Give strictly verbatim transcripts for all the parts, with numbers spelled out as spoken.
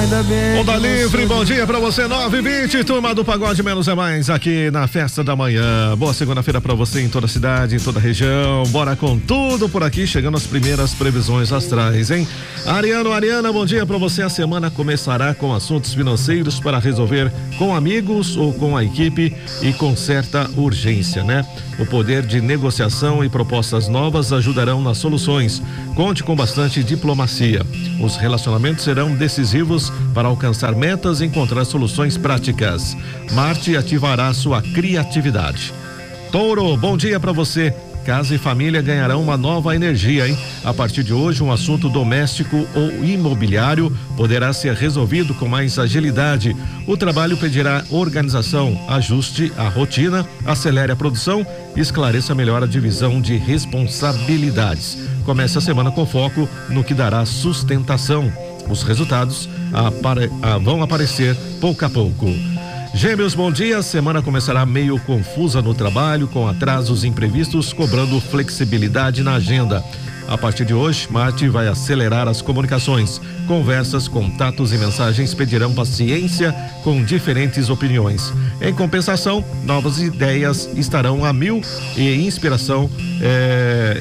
ainda bem. Onda Livre, bom dia pra você, nove e vinte, turma do Pagode Menos é Mais, aqui na Festa da Manhã. Boa segunda-feira pra você em toda a cidade, em toda a região. Bora com tudo por aqui, chegando as primeiras previsões astrais, hein? Ariano, Ariana, bom dia pra você. A semana começará com assuntos financeiros para resolver com amigos ou com a equipe e com certa urgência, né? O poder de negociação e propostas novas ajudarão nas soluções. Conte com bastante diplomacia. Os relacionamentos serão decisivos para alcançar metas e encontrar soluções práticas. Marte ativará sua criatividade. Touro, bom dia para você. Casa e família ganharão uma nova energia, hein? A partir de hoje, um assunto doméstico ou imobiliário poderá ser resolvido com mais agilidade. O trabalho pedirá organização, ajuste a rotina, acelere a produção e esclareça melhor a divisão de responsabilidades. Comece a semana com foco no que dará sustentação. Os resultados apare- ah, vão aparecer pouco a pouco. Gêmeos, bom dia. A semana começará meio confusa no trabalho, com atrasos imprevistos cobrando flexibilidade na agenda. A partir de hoje, Marte vai acelerar as comunicações. Conversas, contatos e mensagens pedirão paciência com diferentes opiniões. Em compensação, novas ideias estarão a mil e inspiração é,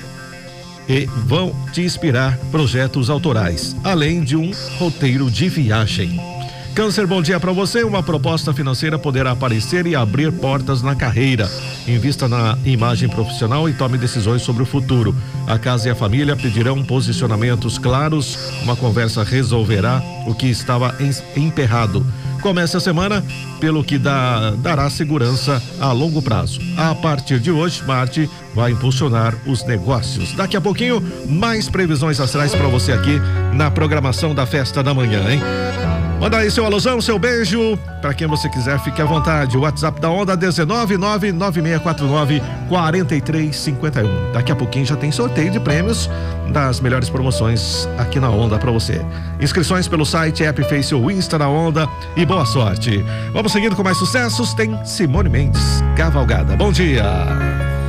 e vão te inspirar projetos autorais, além de um roteiro de viagem. Câncer, bom dia para você. Uma proposta financeira poderá aparecer e abrir portas na carreira. Invista na imagem profissional e tome decisões sobre o futuro. A casa e a família pedirão posicionamentos claros. Uma conversa resolverá o que estava emperrado. Comece a semana pelo que dá, dará segurança a longo prazo. A partir de hoje, Marte vai impulsionar os negócios. Daqui a pouquinho, mais previsões astrais para você aqui na programação da Festa da Manhã, hein? Manda aí seu alusão, seu beijo, para quem você quiser, fique à vontade. O WhatsApp da Onda dezenove nove nove seis quatro nove quatro três cinco um. Daqui a pouquinho já tem sorteio de prêmios das melhores promoções aqui na Onda para você. Inscrições pelo site, app, Face ou Insta na Onda e boa sorte. Vamos seguindo com mais sucessos. Tem Simone Mendes, Cavalgada. Bom dia.